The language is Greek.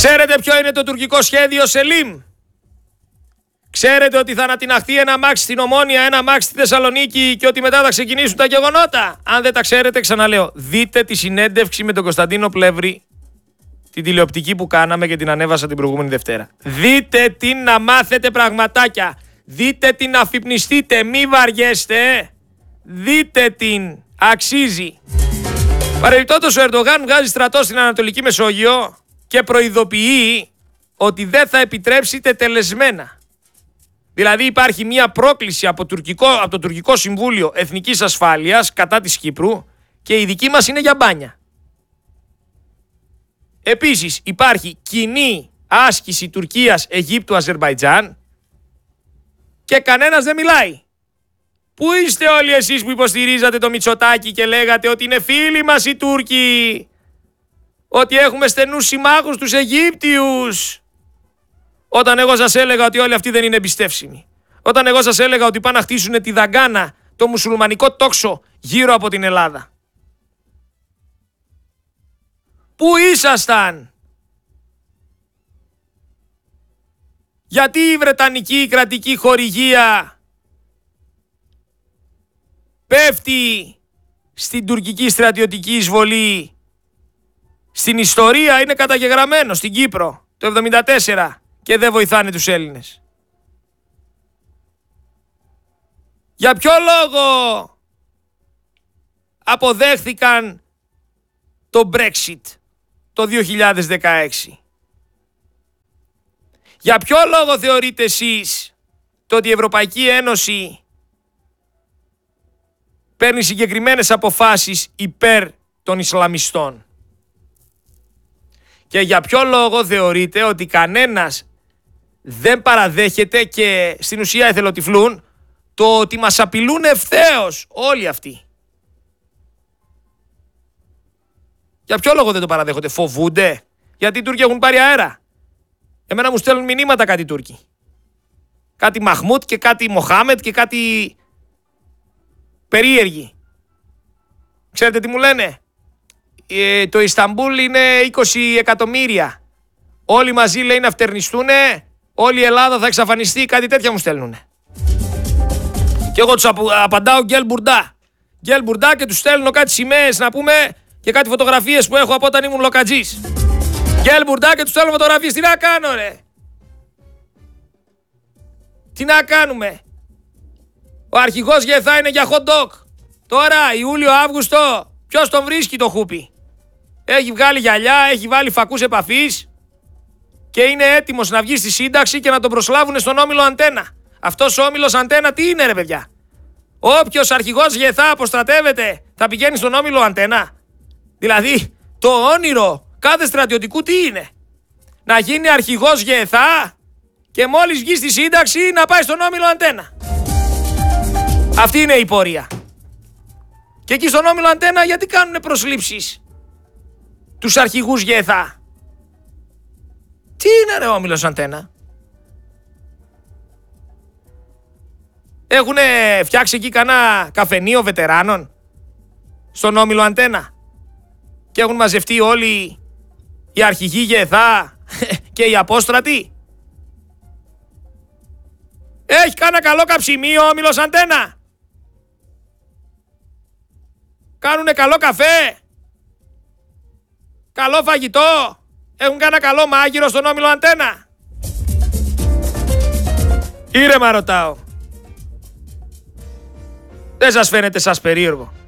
Ξέρετε ποιο είναι το τουρκικό σχέδιο Σελίμ? Ξέρετε ότι θα ανατιναχθεί ένα αμάξι στην Ομόνια, ένα αμάξι στη Θεσσαλονίκη και ότι μετά θα ξεκινήσουν τα γεγονότα? Αν δεν τα ξέρετε, ξαναλέω, δείτε τη συνέντευξη με τον Κωνσταντίνο Πλεύρη, την τηλεοπτική που κάναμε και την ανέβασα την προηγούμενη Δευτέρα. Δείτε την να μάθετε πραγματάκια. Δείτε την να αφυπνιστείτε, μη βαριέστε. Δείτε την, αξίζει. Παρεμπιπτόντως, ο Ερντογάν βγάζει στρατό στην Ανατολική Μεσόγειο και προειδοποιεί ότι δεν θα επιτρέψει τετελεσμένα. Δηλαδή υπάρχει μια πρόκληση από το Τουρκικό Συμβούλιο Εθνικής Ασφάλειας κατά της Κύπρου και η δική μας είναι για μπάνια. Επίσης υπάρχει κοινή άσκηση Τουρκίας, Αιγύπτου, Αζερμπαϊτζάν και κανένας δεν μιλάει. Πού είστε όλοι εσείς που υποστηρίζατε το Μητσοτάκη και λέγατε ότι είναι φίλοι μας οι Τούρκοι, ότι έχουμε στενούς συμμάχους τους Αιγύπτιους, όταν εγώ σας έλεγα ότι όλοι αυτοί δεν είναι εμπιστεύσιμοι, όταν εγώ σας έλεγα ότι πάνε να χτίσουν τη Δαγκάνα, το μουσουλμανικό τόξο γύρω από την Ελλάδα? Πού ήσασταν? Γιατί η Βρετανική κρατική χορηγία πέφτει στην τουρκική στρατιωτική εισβολή? Στην ιστορία είναι καταγεγραμμένο στην Κύπρο το 1974 και δεν βοηθάνε τους Έλληνες. Για ποιο λόγο αποδέχθηκαν το Brexit το 2016? Για ποιο λόγο θεωρείτε εσείς το ότι η Ευρωπαϊκή Ένωση παίρνει συγκεκριμένες αποφάσεις υπέρ των Ισλαμιστών? Και για ποιο λόγο θεωρείτε ότι κανένας δεν παραδέχεται και στην ουσία εθελοτυφλούν το ότι μας απειλούν ευθέως όλοι αυτοί? Για ποιο λόγο δεν το παραδέχονται? Φοβούνται? Γιατί οι Τούρκοι έχουν πάρει αέρα. Εμένα μου στέλνουν μηνύματα κάτι Τούρκοι. Κάτι Μαχμούτ και κάτι Μοχάμετ και κάτι περίεργοι. Ξέρετε τι μου λένε? Το Ισταμπούλ είναι 20 εκατομμύρια. Όλοι μαζί, λέει, να φτερνιστούνε. Όλη η Ελλάδα θα εξαφανιστεί. Κάτι τέτοια μου στέλνουνε. Και εγώ τους απαντάω γκέλ μπουρντά. Γκέλ μπουρντά και τους στέλνω κάτι σημαίες να πούμε και κάτι φωτογραφίες που έχω από όταν ήμουν λοκατζής. Γκέλ μπουρντά και τους στέλνω φωτογραφίες. Τι να κάνω, ρε? Τι να κάνουμε? Ο αρχηγός Γεθά είναι για hot dog. Τώρα Ιούλιο-Αύγουστο ποιος τον βρίσκει το χούπι? Έχει βγάλει γυαλιά, έχει βάλει φακούς επαφής και είναι έτοιμος να βγει στη σύνταξη και να τον προσλάβουν στον όμιλο Αντένα. Αυτός ο όμιλος Αντένα τι είναι, ρε παιδιά? Όποιος αρχηγός Γεθά αποστρατεύεται θα πηγαίνει στον όμιλο Αντένα? Δηλαδή το όνειρο κάθε στρατιωτικού τι είναι? Να γίνει αρχηγός Γεθά και μόλις βγει στη σύνταξη να πάει στον όμιλο Αντένα. Αυτή είναι η πορεία. Και εκεί στον όμιλο Αντένα γιατί κάνουνε προσλήψεις τους αρχηγούς Γεθά? Τι είναι, ρε, ο όμιλος Αντένα? Έχουνε φτιάξει εκεί κανένα καφενείο βετεράνων στον όμιλο Αντένα και έχουν μαζευτεί όλοι οι αρχηγοί Γεθά και οι απόστρατοι? Έχει κανένα καλό καψιμίο ο όμιλος Αντένα? Κάνουνε καλό καφέ? Καλό φαγητό? Έχουν κανένα καλό μάγειρο στον όμιλο Αντένα? Ήρεμα ρωτάω. Δεν σας φαίνεται σας περίεργο?